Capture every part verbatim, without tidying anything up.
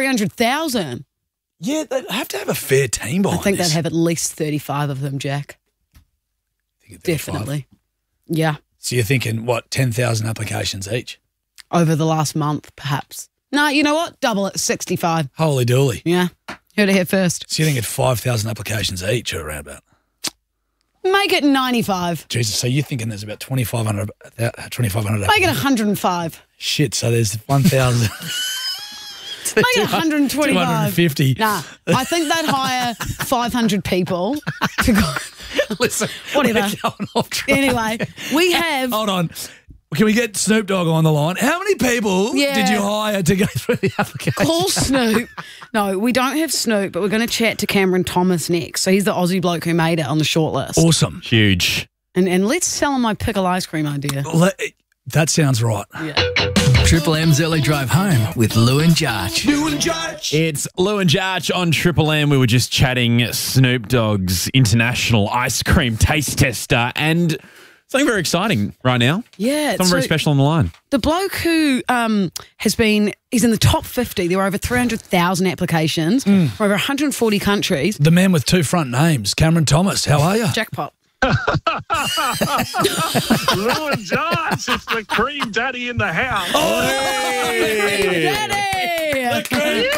hundred thousand. Yeah, they have to have a fair team behind I think this. they'd have at least thirty-five of them, Jack. Definitely. Yeah. So you're thinking, what, ten thousand applications each? Over the last month, perhaps. No, you know what? Double it, sixty-five. Holy dooly. Yeah. Heard it here first. So you think it's five thousand applications each or around about? Make it ninety-five. Jesus, so you're thinking there's about twenty-five hundred, twenty-five hundred Make it one hundred five. Shit, so there's one thousand. Make it one hundred twenty-five. two hundred fifty. Nah, I think they'd hire five hundred people to go. Listen, Whatever. we're going off track. Anyway, we have. Hold on. Can we get Snoop Dogg on the line? How many people Yeah. did you hire to go through the application? Call Snoop. No, we don't have Snoop, but we're going to chat to Cameron Thomas next. So he's the Aussie bloke who made it on the shortlist. Awesome. Huge. And and let's sell him my pickle ice cream idea. Le- That sounds right. Yeah. Triple M's Early Drive Home with Lou and Jarch. Lou and Jarch. It's Lou and Jarch on Triple M. We were just chatting Snoop Dogg's international ice cream taste tester and something very exciting right now. Yeah. Something so very special on the line. the bloke who um, has been, he's in the top fifty. There were over three hundred thousand applications from over one hundred forty countries. The man with two front names, Cameron Thomas. How are you? Jackpot. Lou and Jarch, it's the cream daddy in the house. Daddy! Cream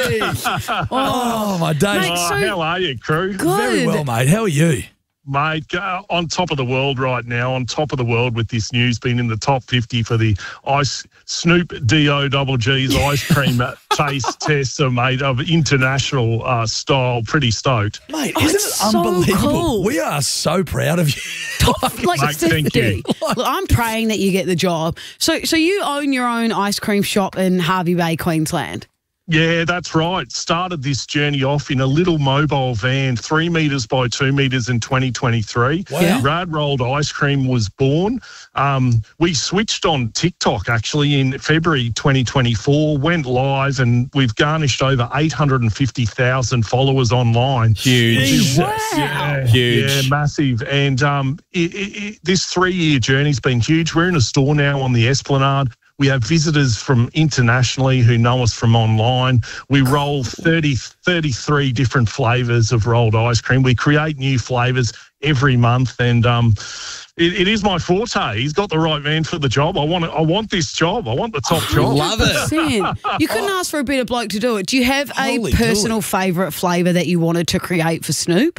Daddy. Oh, my days. Mate, Oh, so how are you, crew? good. Very well, mate. How are you? Mate, uh, on top of the world right now, on top of the world with this news, being in the top fifty for the ice Snoop D O double G's ice cream taste tester, mate, of international uh, style. Pretty stoked. Mate, Oh, isn't it's it so unbelievable? cool. We are so proud of you. Top like Mate, thank fifty. you. Look, I'm praying that you get the job. So, so you own your own ice cream shop in Harvey Bay, Queensland. Yeah, that's right. Started this journey off in a little mobile van, three metres by two metres in twenty twenty-three. Wow. Yeah. Rad Rolled Ice Cream was born. Um, we switched on TikTok actually in February twenty twenty-four, went live, and we've garnished over eight hundred fifty thousand followers online. Huge. Wow. Yeah, Huge. Yeah, massive. And um, it, it, it, this three-year journey's been huge. We're in a store now on the Esplanade. We have visitors from internationally who know us from online. We roll thirty, thirty-three different flavours of rolled ice cream. We create new flavours every month, and um, it, it is my forte. He's got the right man for the job. I want it, I want this job. I want the top job. Love it. Sam, you couldn't ask for a better bloke to do it. Do you have a Holy personal favourite flavour that you wanted to create for Snoop?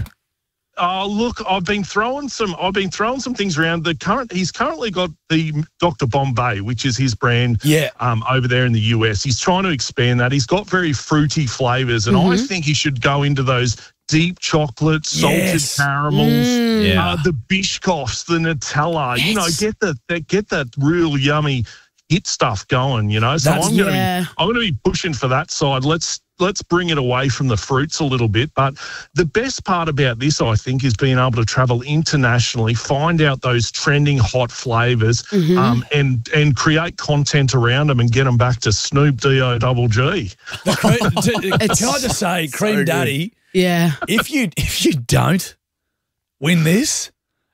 Oh, look, I've been throwing some. I've been throwing some things around. The current, he's currently got the Doctor Bombay, which is his brand. Yeah. Um, over there in the U S, he's trying to expand that. He's got very fruity flavors, and I think he should go into those deep chocolate, salted Yes. caramels, Yeah. uh, the Biscoffs, the Nutella. You know, Yes. get the, the get that real yummy hit stuff going. You know, so That's- I'm going to Yeah. be I'm going to be pushing for that side. Let's. Let's bring it away from the fruits a little bit. But the best part about this, I think, is being able to travel internationally, find out those trending hot flavours, um, and and create content around them and get them back to Snoop D O double G. The cre- to- can I just say, Cream Daddy, Yeah. if you if you don't win this,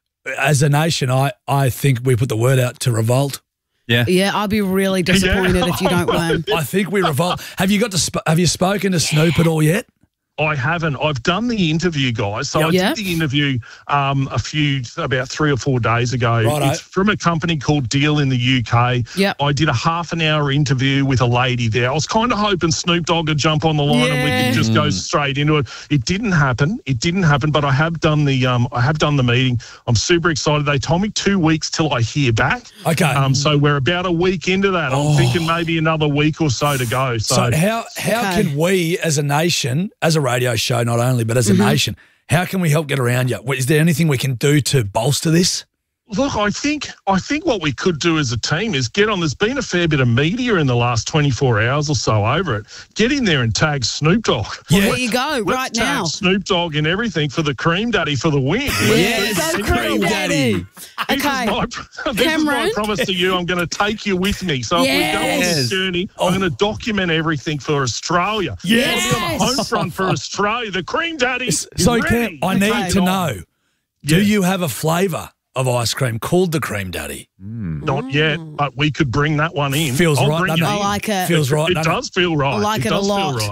as a nation, I, I think we put the word out to revolt. Yeah. Yeah, I'll be really disappointed if you don't win. I think we revolt. Have you got to? Sp- have you spoken to Snoop at all yet? I haven't. I've done the interview, guys. So I Yeah. did the interview um, a few, about three or four days ago. Righto. It's from a company called Deal in the U K. Yep. I did a half an hour interview with a lady there. I was kind of hoping Snoop Dogg would jump on the line and we Yeah. could just go straight into it. It didn't happen. It didn't happen. But I have done the um, I have done the meeting. I'm super excited. They told me two weeks till I hear back. Okay. Um, so we're about a week into that. I'm Oh. thinking maybe another week or so to go. So, So how how Okay. can we, as a nation, as a radio show, not only but as a nation, how can we help get around you? Is there anything we can do to bolster this? Look, I think I think what we could do as a team is get on. There's been a fair bit of media in the last twenty-four hours or so over it. Get in there and tag Snoop Dogg. Well, there you go, Let's right tag now. Snoop Dogg and everything for the Cream Daddy for the win. Yeah, Let's go do it. Cream Daddy. This, Okay, is my, this is Cameron? my promise to you. I'm going to take you with me. So if we go on Yes. this journey, I'm going to document everything for Australia. Yes. I'll be on the home front for Australia. The Cream Daddy. is So, ready. Cam, I need Okay. to know: do Yeah. you have a flavour of ice cream called the Cream Daddy? Not yet, but we could bring that one in. Feels I'll right, bring doesn't it it? I in. like it. Feels right. It doesn't it? does feel right. I like it a does lot. Feel right.